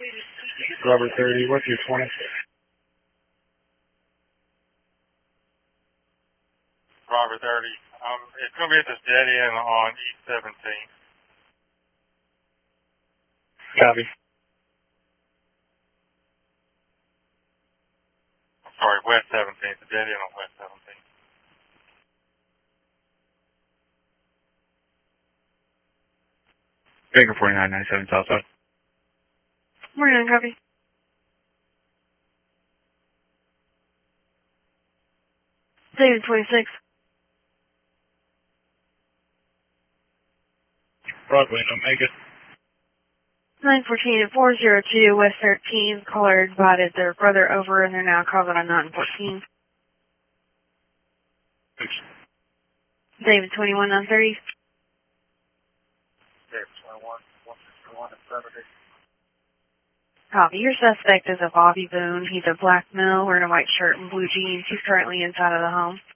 Robert 30, what's your 20? Robert 30. It's going to be at this dead end on East 17th. Copy. Sorry, West 17th. The dead end on West 17th. Baker 4997 Southside. 49, copy. David 26. Broadway, don't make it. 914 and 402 West 13. Caller advised their brother over and they're now calling on 914. David 21 on 30. David 21, 161 and 70. Copy. Your suspect is a Bobby Boone. He's a black male wearing a white shirt and blue jeans. He's currently inside of the home.